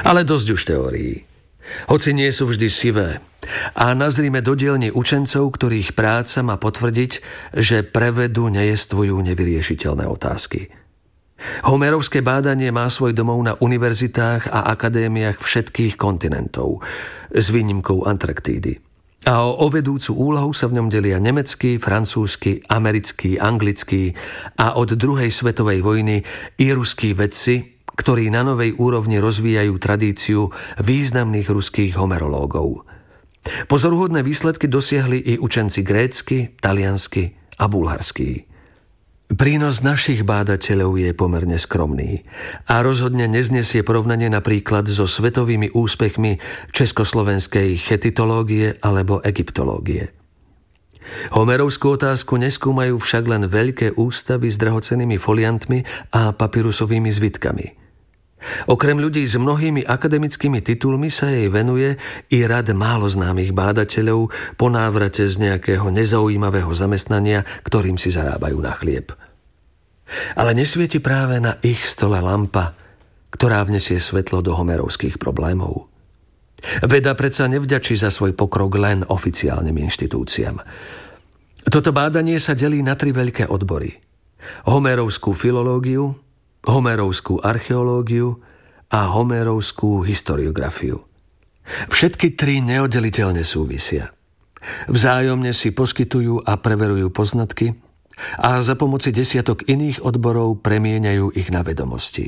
Ale dosť už teórií. Hoci nie sú vždy sivé. A nazrime do dielne učencov, ktorých práca má potvrdiť, že prevedu nejestvujú nevyriešiteľné otázky. Homerovské bádanie má svoj domov na univerzitách a akadémiách všetkých kontinentov, s výnimkou Antarktídy. A o vedúcu úlohu sa v ňom delia nemecký, francúzsky, americký, anglický a od druhej svetovej vojny i ruskí vedci, ktorí na novej úrovni rozvíjajú tradíciu významných ruských homerológov. Pozoruhodné výsledky dosiahli i učenci grécky, taliansky a bulharský. Prínos našich bádateľov je pomerne skromný a rozhodne neznesie porovnanie napríklad so svetovými úspechmi československej chetitológie alebo egyptológie. Homerovskú otázku neskúmajú však len veľké ústavy s drahocennými foliantmi a papyrusovými zvitkami. Okrem ľudí s mnohými akademickými titulmi sa jej venuje i rad málo známych bádateľov po návrate z nejakého nezaujímavého zamestnania, ktorým si zarábajú na chlieb. Ale nesvieti práve na ich stole lampa, ktorá vnesie svetlo do homerovských problémov. Veda predsa nevďačí za svoj pokrok len oficiálnym inštitúciám. Toto bádanie sa delí na 3 veľké odbory. Homerovskú filológiu, homerovskú archeológiu a homerovskú historiografiu. Všetky 3 neoddeliteľne súvisia. Vzájomne si poskytujú a preverujú poznatky a za pomoci desiatok iných odborov premieňajú ich na vedomosti.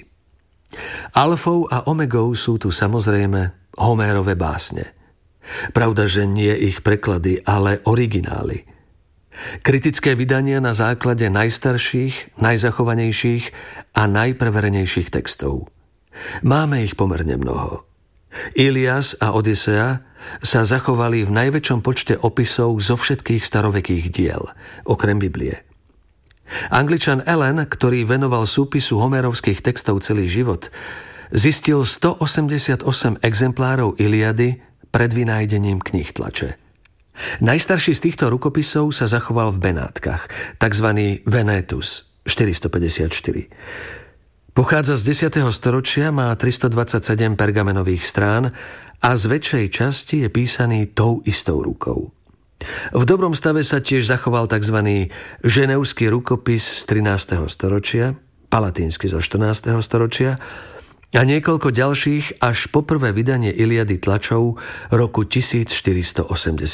Alfou a omegou sú tu samozrejme Homérove básne. Pravda, že nie ich preklady, ale originály. Kritické vydania na základe najstarších, najzachovanejších a najpreverenejších textov. Máme ich pomerne mnoho. Ilias a Odysea sa zachovali v najväčšom počte opisov zo všetkých starovekých diel, okrem Biblie. Angličan Allen, ktorý venoval súpisu homerovských textov celý život, zistil 188 exemplárov Iliady pred vynájdením kníh tlače. Najstarší z týchto rukopisov sa zachoval v Benátkach, tzv. Venetus 454. Pochádza z 10. storočia, má 327 pergamenových strán a z väčšej časti je písaný tou istou rukou. V dobrom stave sa tiež zachoval tzv. Ženevský rukopis z 13. storočia, palatínsky zo 14. storočia a niekoľko ďalších až po prvé vydanie Iliady tlačov roku 1488.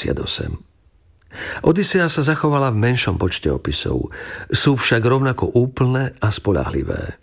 Odysea sa zachovala v menšom počte opisov, sú však rovnako úplné a spoľahlivé.